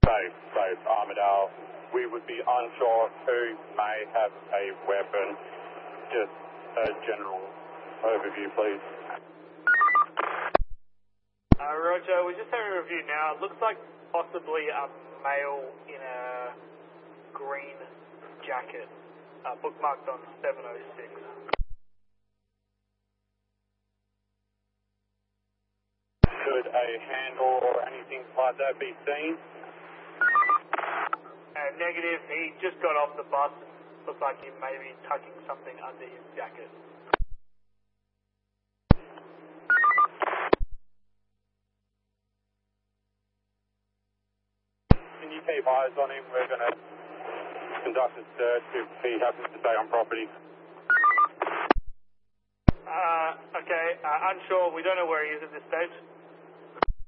Safe, Armidale. We would be unsure who may have a weapon. Just a general overview, please. Roger, we're just having a review now. It looks like possibly a male in a green jacket, bookmarked on 706. Should a handle or anything like that be seen? Negative, he just got off the bus. Looks like he may be tucking something under his jacket. Can you keep eyes on him? We're going to conduct a search if he happens to stay on property. Okay, unsure. We don't know where he is at this stage.